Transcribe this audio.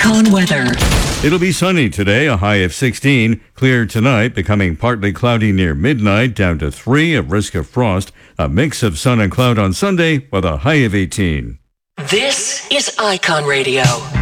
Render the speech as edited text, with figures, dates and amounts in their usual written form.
Icon weather. It'll be sunny today, a high of 16. Clear tonight, becoming partly cloudy near midnight, down to 3, a risk of frost. A mix of sun and cloud on Sunday with a high of 18. This is Icon Radio.